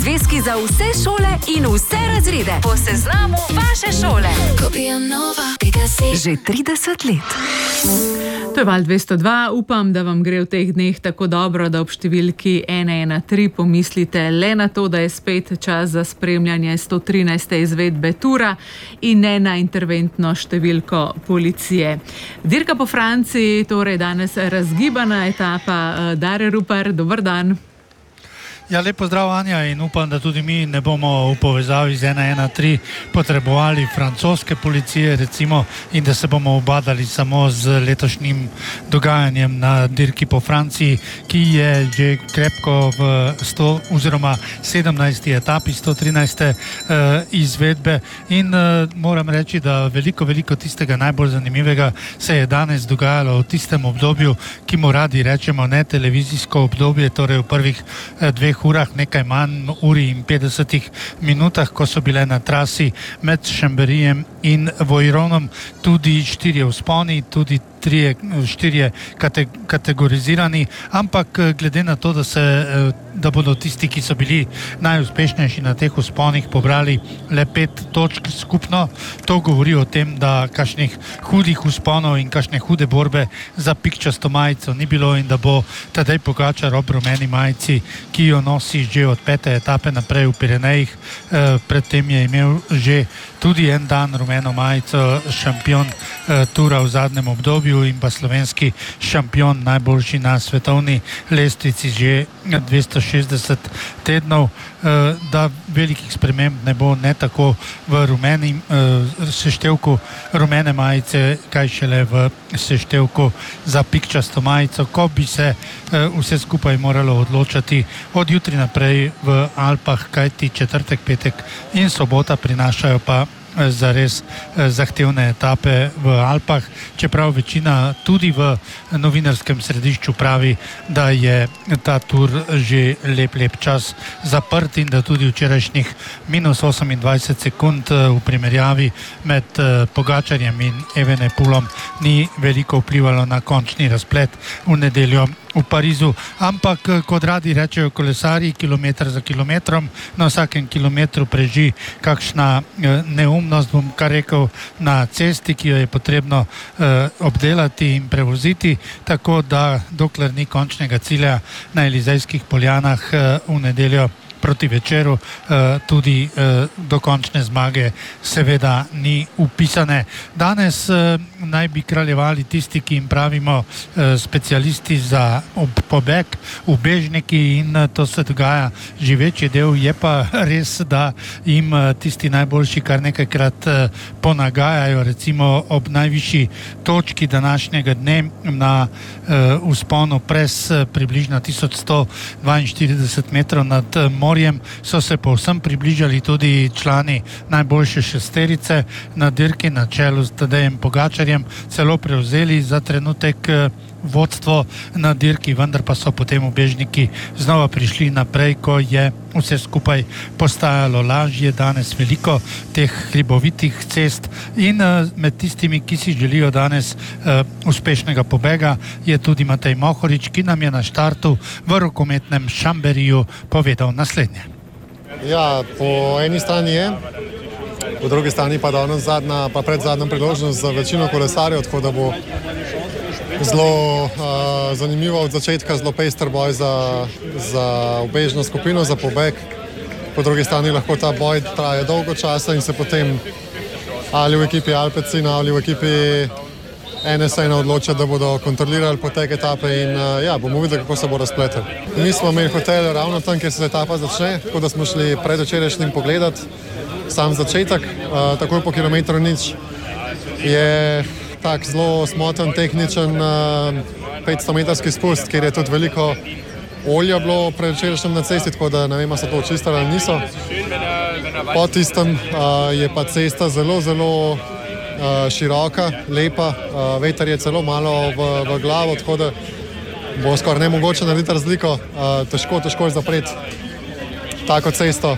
zvezki za vse šole in vse razrede. Po seznamu vaše šole. Že 30 let. To je Val 202. Upam, da vam gre v teh dneh tako dobro, da ob številki 113 pomislite le na to, da je spet čas za spremljanje 113. izvedbe tura in ne na interventno številko policije. Dirka po Franciji, torej danes razgibana etapa. Dare Rupar, dober dan. Ja, lep pozdrav, Anja, in upam, da tudi mi ne bomo v povezavi z 113 potrebovali francoske policije, recimo, in da se bomo obadali samo z letošnjim dogajanjem na dirki po Franciji, ki je že krepko v 100 oziroma 17. etapi 113. Izvedbe. In moram reči, da veliko tistega najbolj zanimivega se je danes dogajalo v tistem obdobju, ki mu radi rečemo ne televizijsko obdobje, torej v prvih 2 urah, nekaj manj, uri in 50 minutah, ko so bile na trasi med Chamberijem in Voironom tudi 4 vzponi, tudi 4 kategorizirani, ampak glede na to, da bodo tisti, ki so bili najuspešnejši na teh vzponih, pobrali le 5 točk skupno, to govori o tem, da kakšnih hudih vzponov in kakšne hude borbe za pikčasto majico ni bilo in da bo Tadej Pogačar ob rumeni majici, ki jo nosi že od 5. etape naprej v Pirenejih, predtem je imel že tudi en dan rumeno majico, šampion tura v zadnjem obdobju in pa slovenski šampion, najboljši na svetovni lestvici že 260 tednov, da velikih sprememb ne bo ne tako v rumenem seštevku rumene majice, kaj šele v seštevku za pikčasto majico, ko bi se vse skupaj moralo odločati od jutri naprej v Alpah, kajti četrtek, petek in sobota prinašajo pa zares zahtevne etape v Alpah, čeprav večina tudi v novinarskem središču pravi, da je ta tur že lep čas zaprt in da tudi včerajšnjih minus 28 sekund v primerjavi med Pogačarjem in Evenepoelom ni veliko vplivalo na končni razplet v nedeljo v Parizu, ampak kot radi rečejo kolesarji, kilometr za kilometrom, na vsakem kilometru preži kakšna neumnost, bom kar rekel, na cesti, ki jo je potrebno obdelati in prevoziti, tako da dokler ni končnega cilja na Elizejskih poljanah v nedeljo proti večeru, tudi dokončne zmage seveda ni upisane. Danes naj bi kraljevali tisti, ki jim pravimo specialisti za pobeg, ubežniki, in to se dogaja že večji del. Je pa res, da jim tisti najboljši kar nekajkrat ponagajajo, recimo ob najvišji točki današnjega dne na vzponu Pres, približno 1142 metrov nad morjem, so se povsem približali tudi člani najboljše šesterice na dirki na čelu s Tadejem Pogačarjem, celo prevzeli za trenutek vodstvo na dirki, vendar pa so potem ubežniki znova prišli naprej, ko je vse skupaj postajalo lažje. Danes veliko teh hribovitih cest in med tistimi, ki si želijo danes uspešnega pobega, je tudi Matej Mohorič, ki nam je na štartu v rokometnem Chamberiju povedal naslednje. Ja, po eni strani je, po drugi strani pa danes zadnja, pa predzadnja priložnost za večino kolesarjev, tako da bo zelo zanimivo od začetka, zelo pester boj za ubežno skupino, za pobeg. Po drugi strani lahko ta boj traja dolgo časa in se potem ali v ekipi Alpecina ali v ekipi NSN odloča, da bodo kontrolirali potek etape in bomo videli, kako se bo razpletel. Mi smo imeli hotel ravno tam, kjer se etapa začne, tako da smo šli predvčerajšnjim pogledati sam začetek, takoj po kilometru nič. Je tak zelo smoten, tehničen 500-metrski spust, kjer je tudi veliko olja bilo predvčerajšnjem na cesti, tako da ne vem, so to očistili ali niso. Po tistem je pa cesta zelo široka, lepa, veter je celo malo v glavo, tako da bo skoraj nemogoče narediti razliko, težko je zapreti tako cesto.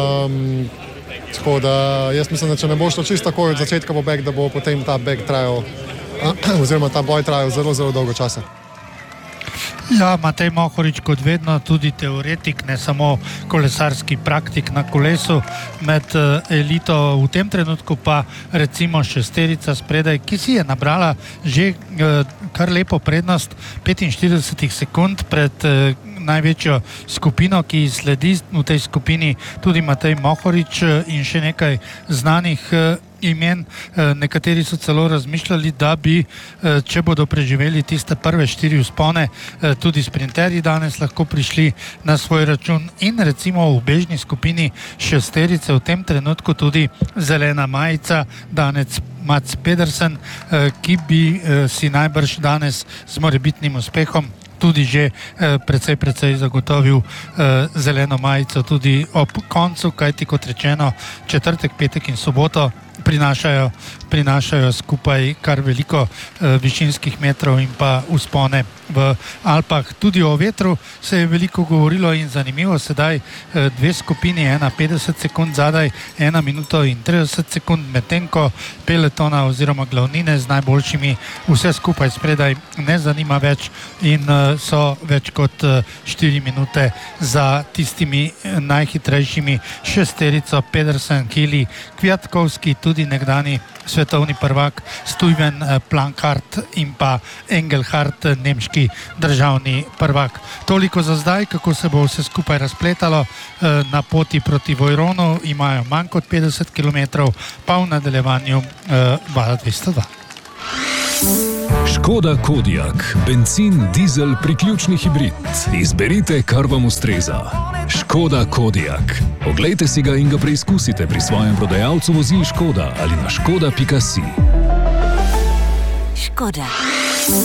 Tako da jaz mislim, da če ne bo šlo čisto takoj od začetka bo beg, da bo potem ta beg trajal, oziroma ta boj trajal zelo dolgo časa. Ja, Matej Mohorič kot vedno tudi teoretik, ne samo kolesarski praktik na kolesu med elito, v tem trenutku pa recimo šesterica spredaj, ki si je nabrala že kar lepo prednost 45 sekund pred največjo skupino, ki sledi v tej skupini tudi Matej Mohorič in še nekaj znanih imen. Nekateri so celo razmišljali, da bi, če bodo preživeli tiste prve 4 vzpone, tudi sprinterji danes lahko prišli na svoj račun in recimo v bežni skupini šesterice v tem trenutku tudi zelena majica, danes Mats Pedersen, ki bi si najbrž danes z morebitnim uspehom tudi že precej zagotovil zeleno majico tudi ob koncu, kajti kot rečeno četrtek, petek in soboto prinašajo skupaj kar veliko višinskih metrov in pa vzpone v Alpah. Tudi o vetru se je veliko govorilo in zanimivo, sedaj 2 skupini, 50 sekund zadaj, 1 minuto in 30 sekund, medtem ko peletona oziroma glavnine z najboljšimi vse skupaj spredaj ne zanima več in so več kot 4 minute za tistimi najhitrejšimi šesterico, Pedersen, Kili, Kwiatkowski, tudi nekdani svetovni prvak Stuyven, Planchardt in pa Engelhardt, nemški državni prvak. Toliko za zdaj, kako se bo vse skupaj razpletalo na poti proti Vojronu, imajo manj kot 50 km, pa v nadaljevanju Vala 202. Škoda Kodiaq, bencin, dizel, priključni hibrid. Izberite, kar vam ustreza. Škoda Kodiaq. Oglejte si ga in ga preizkusite pri svojem prodajalcu vozil Škoda ali na škoda.si. Škoda.